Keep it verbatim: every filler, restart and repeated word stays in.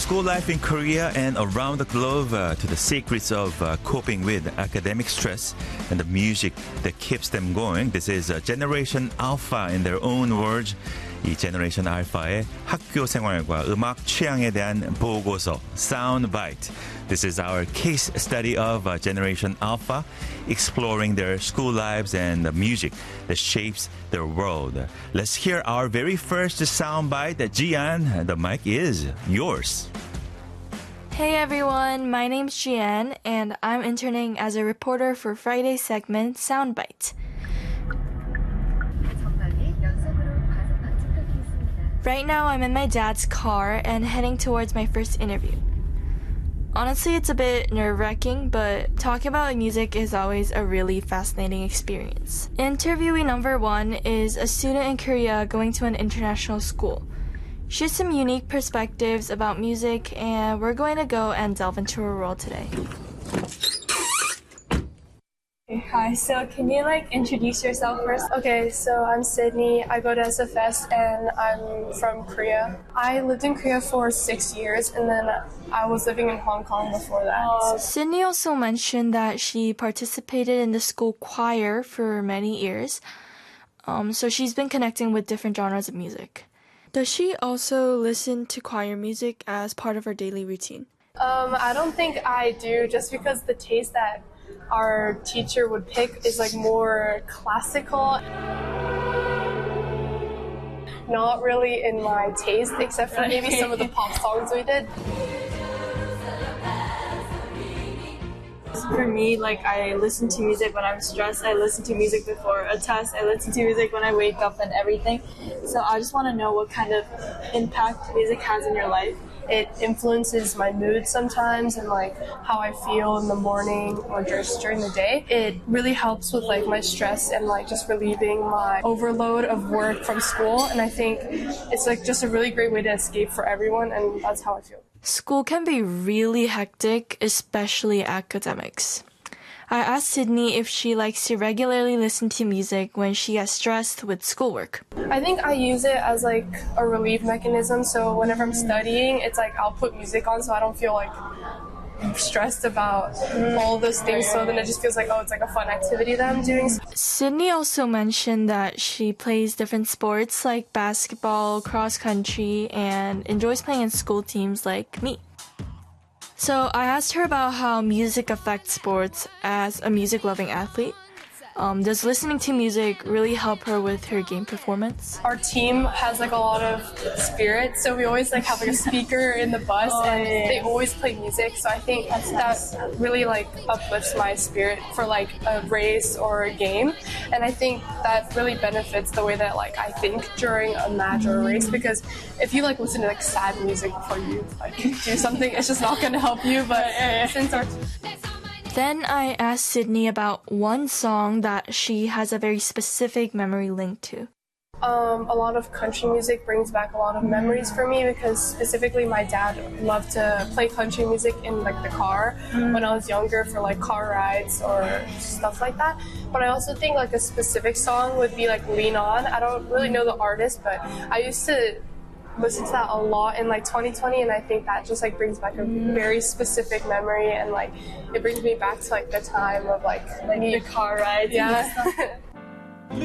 school life in Korea and around the globe uh, to the secrets of uh, coping with academic stress and the music that keeps them going. This is uh, Generation Alpha in their own words. 이 Generation Alpha의 학교 생활과 음악 취향에 대한 보고서 Soundbite. This is our case study of uh, Generation Alpha, exploring their school lives and the music that shapes their world. Let's hear our very first soundbite. Jian, the mic is yours. Hey everyone, my name's Jian, and I'm interning as a reporter for Friday's segment Soundbite. Right now, I'm in my dad's car and heading towards my first interview. Honestly, it's a bit nerve-wracking, but talking about music is always a really fascinating experience. Interviewee number one is a student in Korea going to an international school. She has some unique perspectives about music, and we're going to go and delve into her world today. Hi, so can you like introduce yourself first? Okay, so I'm Sydney. I go to S F S and I'm from Korea. I lived in Korea for six years and then I was living in Hong Kong before that. Uh, Sydney also mentioned that she participated in the school choir for many years. Um, so she's been connecting with different genres of music. Does she also listen to choir music as part of her daily routine? Um, I don't think I do, just because the taste that our teacher would pick is like more classical. Not really in my taste, except for maybe some of the pop songs we did. For me, like I listen to music when I'm stressed, I listen to music before a test, I listen to music when I wake up and everything. So I just want to know what kind of impact music has in your life. It influences my mood sometimes and like how I feel in the morning or just during the day. It really helps with like my stress and like just relieving my overload of work from school, and I think it's like just a really great way to escape for everyone, and that's how I feel. School can be really hectic, especially academics. I asked Sydney if she likes to regularly listen to music when she gets stressed with schoolwork. I think I use it as like a relief mechanism, so whenever I'm studying, it's like I'll put music on so I don't feel like stressed about all those things, so then it just feels like, oh, it's like a fun activity that I'm doing. Sydney also mentioned that she plays different sports like basketball, cross country, and enjoys playing in school teams like me. So I asked her about how music affects sports as a music-loving athlete. Um, does listening to music really help her with her game performance? Our team has like a lot of spirit, so we always like have like a speaker in the bus, oh, and yeah. They always play music. So I think That's that nice. really like uplifts my spirit for like a race or a game, and I think that really benefits the way that like I think during a match or a race. Because if you like listen to like sad music before you like do something, it's just not going to help you. But yeah. since our Then I asked Sydney about one song that she has a very specific memory linked to. Um, a lot of country music brings back a lot of memories for me, because specifically my dad loved to play country music in like the car mm. when I was younger for like car rides or stuff like that. But I also think like a specific song would be like Lean On. I don't really know the artist, but I used to listen to that a lot in like twenty twenty, and I think that just like brings back a very specific memory, and like it brings me back to like the time of like, like me, the car rides. Yeah.